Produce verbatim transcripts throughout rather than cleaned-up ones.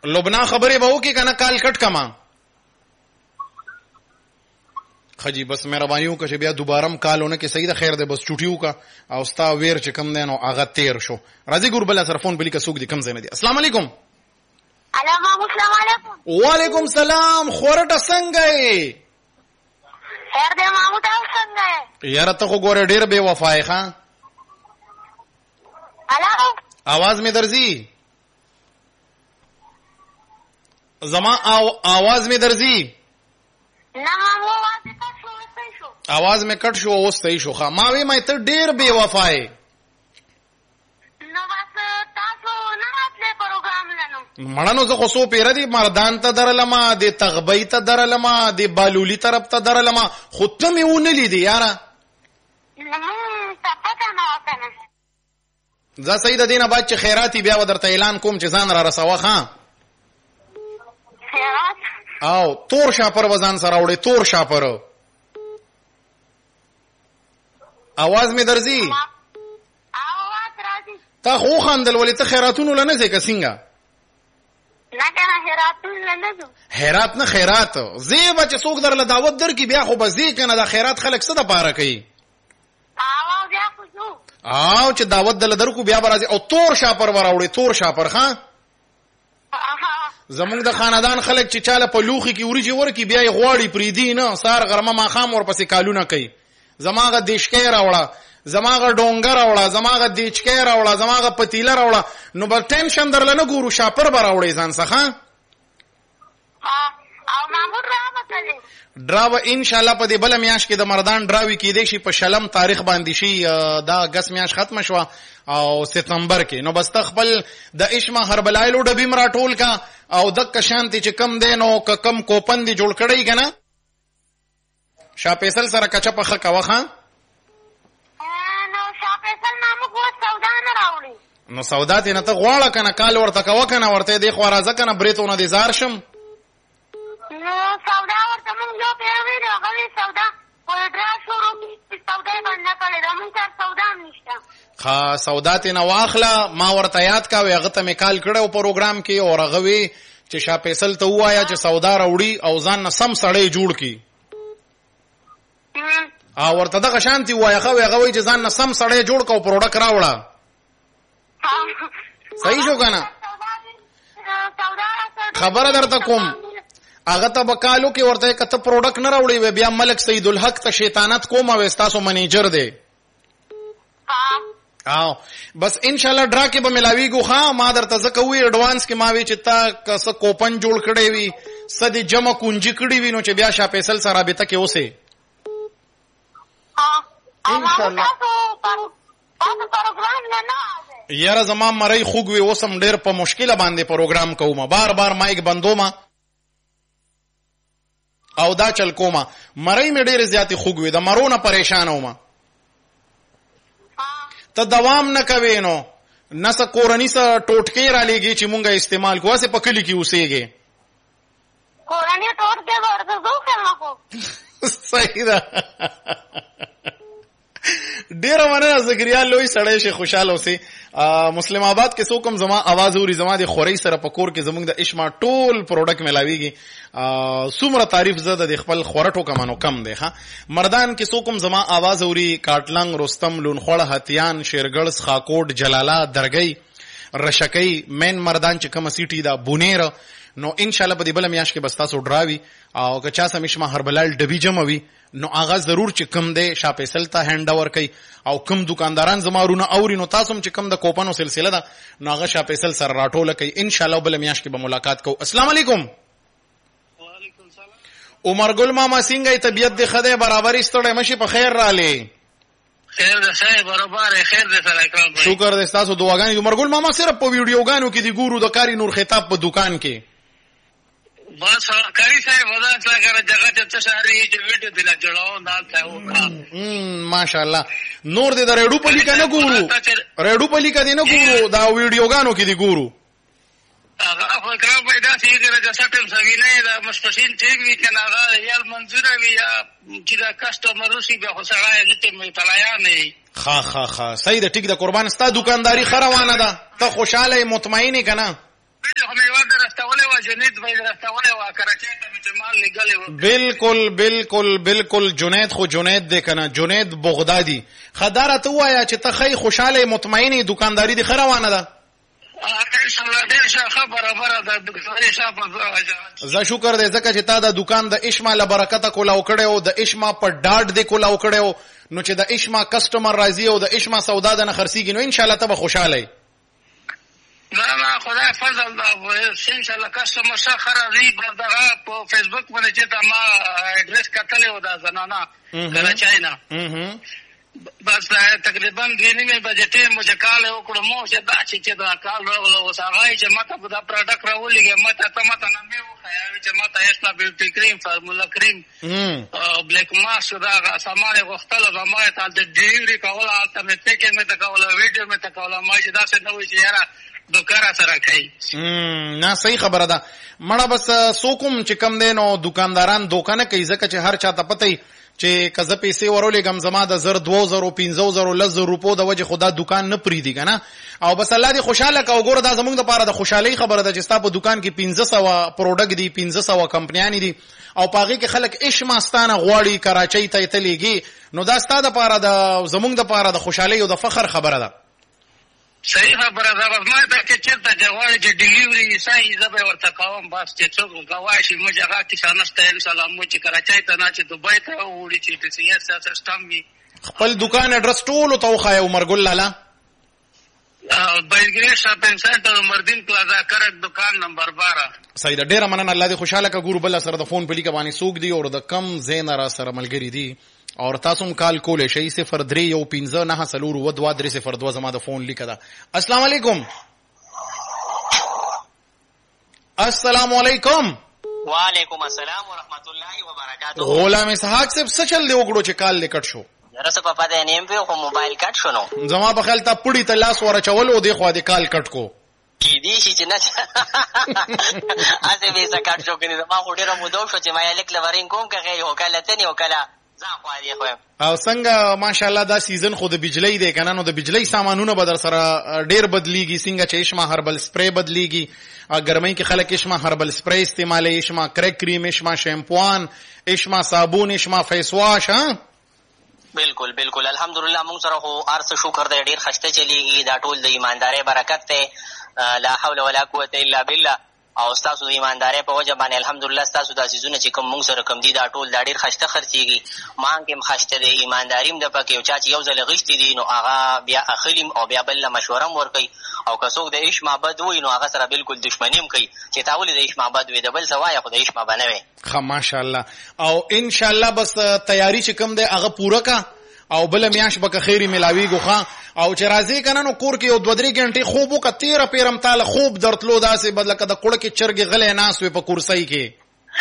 لبنان خبرې به وکړي کنه کال کټ کما خجی بس مهرباني وکړه چې بیا دوبارم کالونه کې صحیح ده خیر ده بس چوټیو کا او ستا ویر چې کم دی نو هغه تیر شو راځي ګور بل سره فون بلی کا سوق دي کم زنه دي السلام علیکم السلام علیکم وعلیکم السلام خورټه څنګه یې خیر ده محمود څنګه یې یاره ته خو ګوره ډیر بے وفای ښا الو आवाज می درځي زما आवाज می درځي نه مو واځه تاسو وستای شو आवाज می کټ شو وستای شو ښا ما وی مې ته ډیر بے وفای نو بس تاسو نه راتله پروګرام لنو مړنو زه خو سو پیر دي مردان ته درلما د تغبی ته درلما د بالولی طرف ته درلما خو ته می ونه لیدي یاره نو تاسو نه وته زه سید دینه بعد چې خیراتی بیا ودرته اعلان کوم چې ځان را رسوا ښا خیرات او تور شاپر وزن سره وړي تور شاپر आवाज می درځي आवाज راځي تا خو خندل ولې ته خیراتونو لنه ځکه څنګه نه کنه خیراتون لنه خیرات نه خیرات زی بچ څوک درله دعوت در کی بیا خو بزی کنه دا خیرات خلک څه د پاره کوي आवाज بیا خو شو او چې دعوت دل درکو بیا برازي او تور شاپر وراوړي تور شاپر ښا زمونږ د خاندان خلک چې چاله په لوخي کې وريجي ورکی بیا یې غواړي پریدي نه سار غرمه ماخام ور پسې کالونه کوي زماغه دیشکې راوړه زماغه ډونګر راوړه زماغه دیچکې راوړه زماغه پتیله راوړه نو بل ټینشن درلنه ګورو شاپر براوړي ځان څخه او محمود راوته ډراو ان شاء الله په دې بل میاش کې د مردان ډراوي کې دي شي په شلم تاریخ باندې شي دا اگست میاش ختم شو او سپتمبر کې نو بس تخپل د اشما هربلایلو ډبی مرا ټول کا او د کشانتی چې کم دینو ک کم کوپن دی جوړ کړی کنه شاه فیصل سره کچا په خکا وخه نو شاه فیصل نامو کو سودا نه راوړي نو سودا ته نه ته غواړه کنه کال ورته کا وکنه ورته دی خو راځه کنه بریتونه دي زار شم نو سودا ورته مونږ یو پیروي راغلي سودا ورډرا شروع کی سودا باندې کړل دا مونږ تر سودا نشته خا سودا ته نو واخله ما ورته یاد کا وی هغه ته میکال کړو پروګرام کې او هغه وی چې شاه فیصل ته وایا چې سودا راوړي او ځان سم سړی جوړ کی او ورته دغه شانتي وایا خو هغه وی چې ځان سم سړی جوړ کو پروډکټ راوړه صحیح شو کنه خبره درته کوم هغه ته بکالو کې ورته کته پروډکټ نه راوړي وی بیا ملک سید الحق ته شیطانت کومه وستاسو منیجر دی او بس ان شاء الله ډرا کې به ملاویږو ها ما درته زکه وی اډوانس کې ما وی چې تا کس کوپن جوړ کړی وی سدي جمع کونجی کړی وی نو چې بیا شاه فیصل سره رابطه کې اوسه ان شاء الله تاسو پروګرام نه نه یاره زما مړی خوګوي اوسم ډیر په مشکله باندې پروګرام کوم بار بار مایک بندوما او دا چل کوما مړی مې ډیر زیاتې خوګوي د مرونه پریشان ومه ته دوام نه کوي نو نس کورنی سره ټوټکی را لېږي چې مونږه استعمال کوو سه پکلی کې اوسېږي کورنی ټوټکی ورته دوه خو صحیح ده ډیر مننه زکریا لوی سړی شي خوشاله اوسې مسلم آباد کې څوک هم زما आवाज اوري زما د خوري سره پکور کې زمونږ د اشما ټول پروډکټ ملاويږي څومره تعریف زده د خپل خورټو کمانو کم دی ها مردان کې څوک هم زما आवाज اوري کاټلنګ رستم لونخوړه هتیان شیرګړز خاکوټ جلالا درګي رشکۍ مین مردان چې کوم سیټي دا بونیر نو ان شاء الله په دې بل میاش کې بس تاسو ډراوي او که چا سم اشما هربلال ډبي جموي نو هغه ضرور چې کم دی شاه فیصل ته هند اوور کوي او کم دکانداران زمارونه اوري نو تاسو چې کم د کوپنو سلسله ده نو هغه شاه فیصل سره راټول کوي ان شاء الله بل میاش کې به ملاقات کوو السلام علیکم وعلیکم السلام عمر ګل ماما څنګه طبيعت دې خدای برابرې ستړې مشي په خیر رااله خیر ده صاحب برابر خیر ده سره اکرام بھائی شکر دې تاسو دعاګانې عمر ګل ماما صرف په ویډیوګانو کې دی ګورو د کاری نور خطاب په دکان کې بس کاری صاحب ودا څنګه کړه جگہ ته ساري چې ویډیو دلا جوړاو نه ځاو ام ماشاءالله نور دې د ریډو په لیکه نه ګورو ریډو په لیکه دې نه ګورو دا ویډیوګانو کې دی ګورو هغه اکرام بھائی دا چې کړه سټم سوینه دا مشپشین ټیک وی کنه هغه یال منظور وی یا چې دا کسٹمر وسی به خسرای نه ته می تلایا نه خا خا خا صحیح ده ټیک ده قربان ستا دکانداری خروانه ده ته خوشاله مطمئنه کنه خو مې ودا راستول و جنید به راستوله و کراچۍ ته مې چې مال لګلې و. بالکل بالکل بالکل جنید خو جنید دی کنه، جنید بغدادي. خداره ته وایا چې ته خی خوشاله مطمئنی دکانداری دی خروانه ده؟ زه شکر دې ځکه چې تا د دکان د اشما له برکته کولاو کړی او د اشما په ډاډ دې کولاو کړی نو چې د اشما کسټمر راځي او د اشما سودا د نه خرڅېږي نو انشاءالله ته به خوشحاله یې. نه نه خدای فضل دا انشاءالله کسټمر ښه ښه راځي. دغه په فیسبوک باندې چې دا ما اډرس کتلی و د زنانه کراچۍ نه، بس تقریبا دوه نیمې بجې ټایم مو چې کال یې وکړو مو چې دا چې چې دا کال راغله اوس هغه یې چې ما ته دا پروډکټ راولېږې ما ته ته ما ته نامې وښایه چې ما ته ایسنا بیوټي کریم، فارمولا کریم، بلیک ماسک دغه سامان یې غوښتل او ما یې ته هلته ډېلوري کوله، هلته مې پیکینګ مې ته کوله، ویډیو مې ته کوله. ما چې داسې نه وایي چې یاره دوکاره سره کوي. نه صحیح خبره ده مړه. بس څوک هم چې کم دی نو دکانداران دوکه نه کوي ځکه چې هر چا ته پته چې که زه پیسې ورولېږم زما د زر دوو زرو پنځو زرو لس زرو روپو د وجې خو دا دکان نه پرېږدي که نه. او بس الله دې خوشحاله که. وګوره دا زموږ دپاره د خوشحالۍ خبره ده چې ستا په دکان کې پنځه سوه پروډکټ دي، پنځه سوه کمپنیانې دي او په هغې کې خلک اشما ستانه غواړي کراچۍ ته یې ته لېږي، نو دا ستا دپاره د زموږ دپاره د خوشحالۍ او د فخر خبره ده. صحیح خبره ده. بس ما ته چې چېرته چې غواړي چې ډیلیوري سایي زه به یې ورته کوم. بس چې څوک ګواه شي موږ هغه کیسه نشته انشاءالله. موږ چې کراچۍ ته نه چې دوبۍ ته ووړي چې پي سي ایس سیسټم وي. خپل دکان اډرس ټولو ته وښایه عمرګل لاله. بایلګرې شاپینګ سنټر عمردین پلازا کرک دکان نمبر بارہ. صحیح ده ډېره مننه. الله دې خوشحاله که. ګورو بله سره د فون په لیکه باندې څوک دي او د کم ځای نه را سره ملګري دي اور تاسو هم کال کولی شئ صفر درې یو پنځه نهه څلور اووه دوه درې صفر دوه زما د فون لیکه ده. السلام علیکم. السلام علیکم. وعلیکم السلام ورحمت الله وبرکاته. غلام اسحاق صاحب څه چل دی وکړو چې کال دې کټ شو؟ یاره څه په پته نیم پې خو موبایل کټ شو نو زما په خیال ته پړي ته لاس ورچول او دې خوا دې کال کټ کو کېدی شي چې نه هسې بې څه کټ شو کنې زما خو ډېره موده وشوه چې ما یې لږ لورینګ کوم که غیر هو کله تنې او کله ځان خوارې خویم. او څنګه ماشاءالله دا سیزن خو د بجلی دی که نه نو د بجلی سامانونه به در سره ډېر بدلیږي. څنګه چې اشما هربل سپری بدلیږي، ګرمۍ کې خلک اشما هربل سپری استعمالوي، اشما کرک کریم، اشما شیمپوان، اشما صابون، اشما فیس واش. ها بالکل بالکل الحمدلله موږ سره خو هر څه شکر دی ډېر ښایسته چلېږي. دا ټول د ایماندارۍ برکت دی. لا حول ولا قوة الا بالله. او ستاسو د ایماندارۍ په وجه باندې الحمدلله ستاسو دا څیزونه چې کوم موږ سره کوم دي دا ټول دا ډېر ښایسته خرڅېږي. مانګ هم ښایسته دی، ایمانداري هم ده پکې. یو چا چې یو ځل غښتي دي نو هغه بیا اخلي او بیا بل له مشوره هم ورکوي. او که څوک د عشق محبت ووایي نو هغه سره بالکل دښمني هم کوي چې تا ولې د عشق محبت وایي، د بل څه وایه خو د عشق محبت نه وایي. ښه ماشاءالله. او انشاءالله بس تیاری چې کوم دی هغه پوره که او بله میاشت به که خیرې میلاویږو ښه. او چې راځې که نه نو کور کې یو دوه درې ګنټې خوب وکړه تېره پیرم تاله خوب درتلو داسې به لکه د کوړه کې چرګې غلی ناست وې په کرسۍ کې.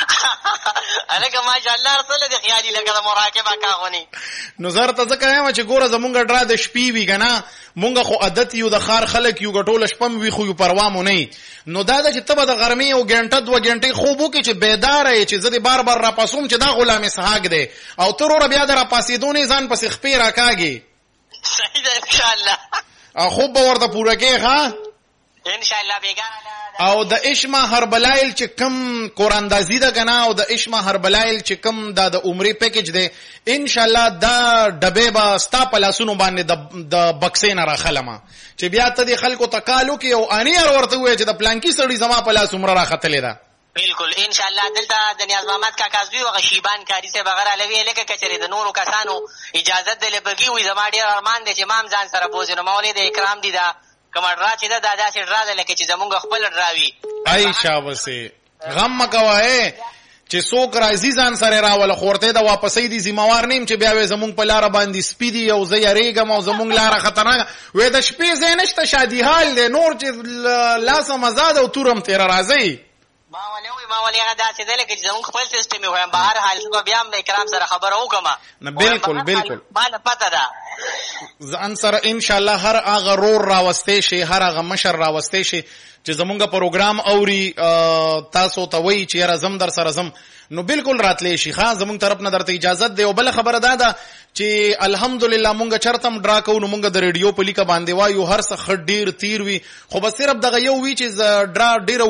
هلکه ماشاءالله هر څه له دې خیالي لکه د مراقبه کاغونې. نو زه درته ځکه یم چې ګوره زمونږ ډرا د شپې وي که نه، مونږ خو عادت یو د ښار خلک یو ګټوله شپه م وي خو یو پروا مو نه وي. نو دا ده چې ته به د غرمې یو ګنټه دوه ګنټې خوب وکړې چې بیداره یې چې زه دې بار بار راپاسوم چې دا غلام اسحاق دی او ته وروره بیا د راپاسېدو نه ځان پسې خپې راکاږې. صحیح ده انشاءالله. او خوب به ورته پوره کې ښه انشاءالله. بیګانه او د اشما هربلایل چې کم قراندازي ده که نه او د اشما هربلایل چې کم دا د عمرې پیکج دی انشاءالله دا ډبې به ستا په لاسونو باندې د بکسې نه راخلمه چې بیا ته دې خلکو ته کال وکړي او انیر ورته ووایې چې د پلانکي سړي زما په لاس عمره راختلې ده. بالکل انشاءالله. دلته د نیاز محمد کاکا زوی هغه شیبان کاري صاحب هغه رالوي لکه که چېرې د نورو کسانو اجازت دی لبګي وي زما ډېر ارمان دی چې ما هم ځان سره بوځي نو ما ولې د اکرام دي دا کومه ډرا چې ده دا داسې ډرا ده لکه چې زمونږ خپله ډرا وي. ای شابسې غم مه کوه چې څوک راځي ځان سره راوله خو ورته د واپسۍ دي ذمهوار نه یم چې بیا وې زمونږ په لاره باندې سپي دي او زه یېرېږم او زمونږ لاره خطرناکه وې د شپې ځای نشته شادي حال دی نور چې لاسه مزه ده او تورم تېره راځئ. ما ولې وایي ما ولې هغه داسې دی لکه چې زمونږ خپل سیسټم یې وایم به هر حال زه به بیا هم د اکرام سره خبره وکړم. نه بالکل بالکل ما نه پته ده ځان سره انشاءالله هر هغه رور راوستی شي هر هغه مشر راوستی شي چې زمونږ پروګرام اوري تاسو ته وایي چې یاره زم در سره زم نو بالکل راتلی شي. ښه زمونږ طرف نه درته اجازت دی. او بله خبره دا ده چې الحمدلله مونږ چرته هم ډرا کوو نو مونږ د ریډیو په لیکه باندې وایو هر څه ښه ډېر تیر وي خو به صرف دغه یو وي چې ډرا ډېره